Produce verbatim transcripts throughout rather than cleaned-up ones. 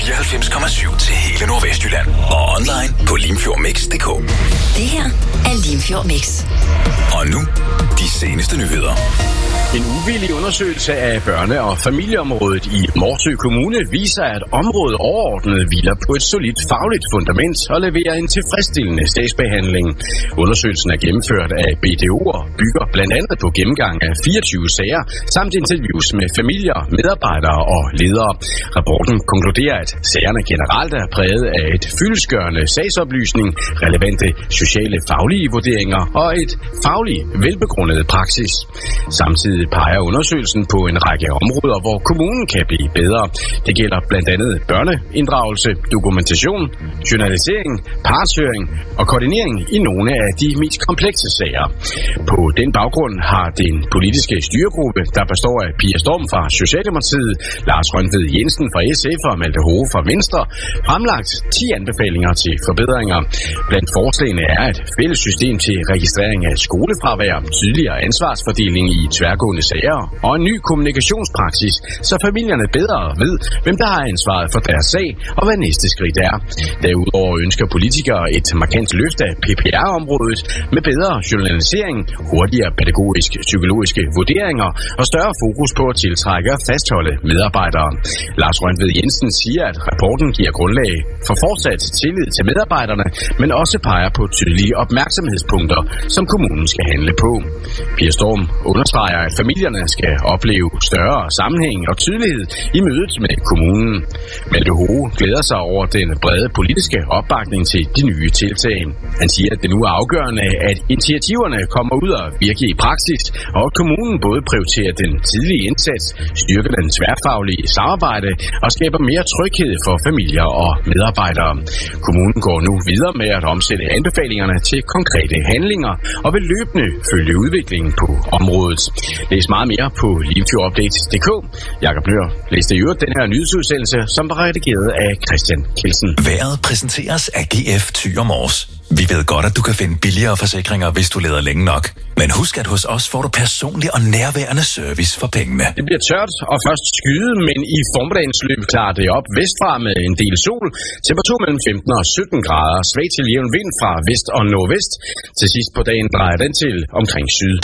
fireoghalvfems komma syv til hele Nordvestjylland. Og online på limfjordmix punktum d k. Det her er Limfjord Mix. Og nu, de seneste nyheder. En uvillig undersøgelse af børne- og familieområdet i Morsø Kommune viser, at området overordnet hviler på et solidt fagligt fundament og leverer en tilfredsstillende sagsbehandling. Undersøgelsen er gennemført af B D O'er, bygger blandt andet på gennemgang af fireogtyve sager, samt interviews med familier, medarbejdere og ledere. Rapporten konkluderer, at sagerne generelt er præget af et fyldestgørende sagsoplysning, relevante sociale faglige vurderinger og et fagligt velbegrundet praksis. Samtidig peger undersøgelsen på en række områder, hvor kommunen kan blive bedre. Det gælder blandt andet børneinddragelse, dokumentation, journalisering, partshøring og koordinering i nogle af de mest komplekse sager. På den baggrund har den politiske styregruppe, der består af Pia Storm fra Socialdemokratiet, Lars Røntved Jensen fra S F og Malte Hove fra Venstre, fremlagt ti anbefalinger til forbedringer. Blandt forslagene er et fælles system til registrering af skolefravær, tydeligere ansvarsfordeling i tværgående sager og en ny kommunikationspraksis, så familierne bedre ved, hvem der har ansvaret for deres sag og hvad næste skridt er. Derudover ønsker politikere et markant løft af P P R-området med bedre journalisering, hurtigere pædagogisk-psykologiske vurderinger og større fokus på at tiltrække og fastholde medarbejdere. Lars Røntved Jensen siger, at rapporten giver grundlag for fortsat tillid til medarbejderne, men også peger på tydelige opmærksomhedspunkter, som kommunen skal handle på. Pia Storm understreger, at familierne skal opleve større sammenhæng og tydelighed i mødet med kommunen. Malte Hove glæder sig over den brede politiske opbakning til de nye tiltag. Han siger, at det nu er afgørende, at initiativerne kommer ud og virker i praksis, og at kommunen både prioriterer den tidlige indsats, styrker den tværfaglige samarbejde og skaber mere tryghed for familier og medarbejdere. Kommunen går nu videre med at omsætte anbefalingerne til konkrete handlinger og vil løbende følge udviklingen på området. Læs meget mere på limfjordupdate punktum d k. Jakob Nøhr læste i øvrigt den her nyhedsudsendelse, som var redigeret af Christian Kelsen. Vejret præsenteres af G F Thyre Mors. Vi ved godt, at du kan finde billigere forsikringer, hvis du leder længe nok. Men husk, at hos os får du personlig og nærværende service for pengene. Det bliver tørt og først skyet, men i formiddagens løb klarer det op vestfra med en del sol. Temperatur mellem femten og sytten grader. Svag til jævn vind fra vest og nordvest. Til sidst på dagen drejer den til omkring syd.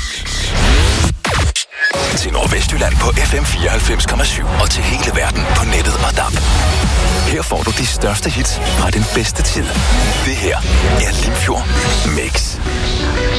Til Nordvestjylland på F M fireoghalvfems komma syv og til hele verden på nettet og D A B. Her får du de største hits fra den bedste tid. Det her er Limfjord Mix.